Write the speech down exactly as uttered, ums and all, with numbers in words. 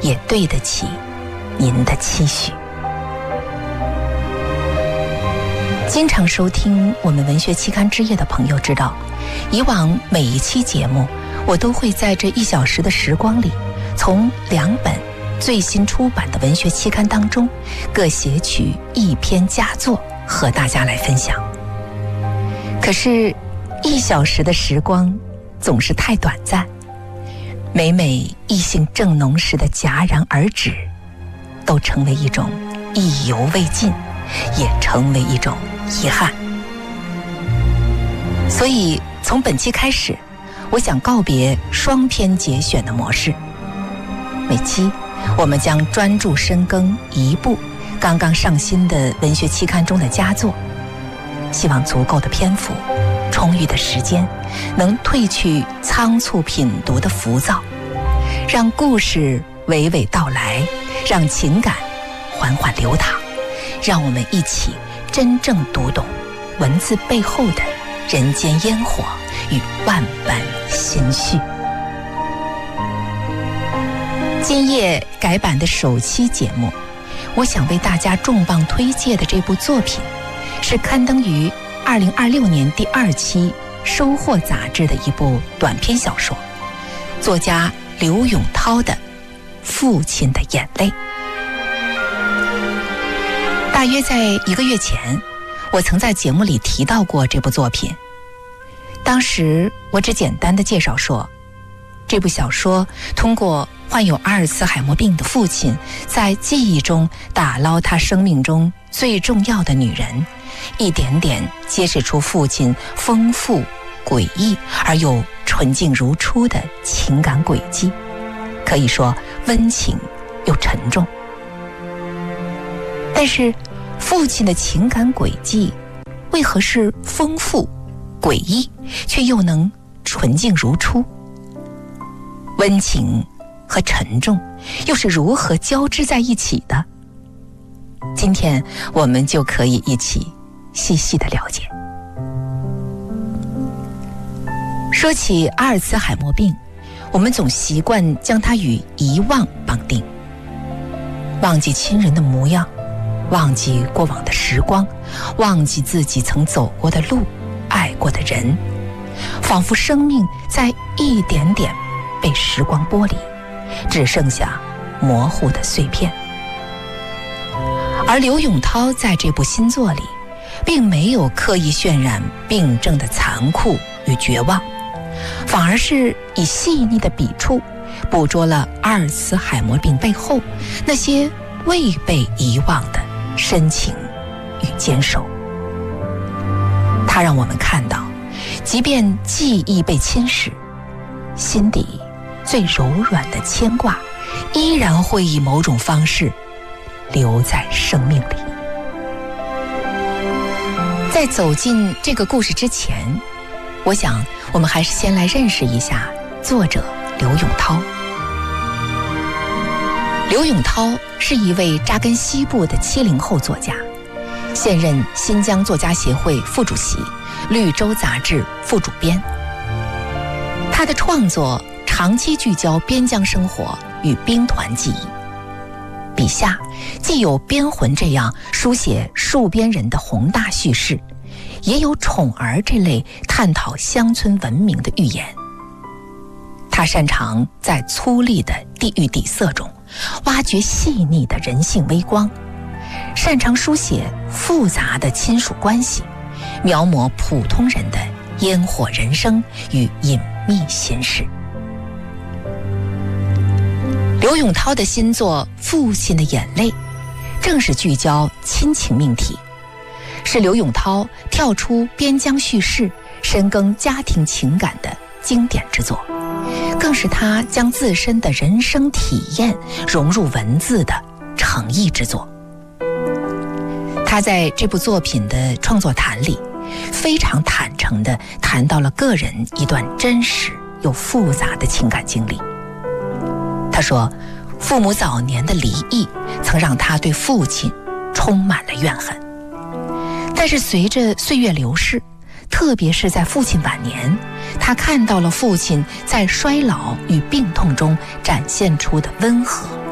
也对得起您的期许。经常收听我们文学期刊之夜的朋友知道，以往每一期节目我都会在这一小时的时光里，从两本最新出版的文学期刊当中各写取一篇佳作和大家来分享。可是一小时的时光总是太短暂，每每意兴正浓时的戛然而止，都成为一种意犹未尽，也成为一种遗憾。所以从本期开始，我想告别双篇节选的模式，每期我们将专注深耕一部刚刚上新的文学期刊中的佳作，希望足够的篇幅，充裕的时间，能褪去仓促品读的浮躁，让故事娓娓道来，让情感缓缓流淌，让我们一起真正读懂文字背后的人间烟火与万般心绪。今夜改版的首期节目，我想为大家重磅推介的这部作品，是刊登于二零二六年第二期《收获》杂志的一部短篇小说，作家刘永涛的《父亲的眼泪》。大约在一个月前，我曾在节目里提到过这部作品。当时我只简单的介绍说，这部小说通过患有阿尔茨海默病的父亲在记忆中打捞他生命中最重要的女人，一点点揭示出父亲丰富诡异而又纯净如初的情感轨迹，可以说温情又沉重。但是父亲的情感轨迹为何是丰富诡异，却又能纯净如初？温情和沉重又是如何交织在一起的？今天我们就可以一起细细的了解。说起阿尔茨海默病，我们总习惯将它与遗忘绑定，忘记亲人的模样，忘记过往的时光，忘记自己曾走过的路，爱过的人，仿佛生命在一点点被时光剥离，只剩下模糊的碎片。而刘永涛在这部新作里，并没有刻意渲染病症的残酷与绝望，反而是以细腻的笔触，捕捉了阿尔茨海默病背后那些未被遗忘的深情与坚守。它让我们看到，即便记忆被侵蚀，心底最柔软的牵挂依然会以某种方式留在生命里。在走进这个故事之前，我想我们还是先来认识一下作者刘永涛。刘永涛是一位扎根西部的七零后作家，现任新疆作家协会副主席，绿洲杂志副主编。他的创作长期聚焦边疆生活与兵团记忆，笔下既有边魂这样书写戍边人的宏大叙事，也有宠儿这类探讨乡村文明的寓言。他擅长在粗粝的地域底色中挖掘细腻的人性微光，擅长书写复杂的亲属关系，描摹普通人的烟火人生与隐秘心事。刘永涛的新作《父亲的眼泪》正是聚焦亲情命题，是刘永涛跳出边疆叙事，深耕家庭情感的经典之作，更是他将自身的人生体验融入文字的诚意之作。他在这部作品的创作谈里，非常坦诚地谈到了个人一段真实又复杂的情感经历。他说，父母早年的离异曾让他对父亲充满了怨恨，但是随着岁月流逝，特别是在父亲晚年，他看到了父亲在衰老与病痛中展现出的温和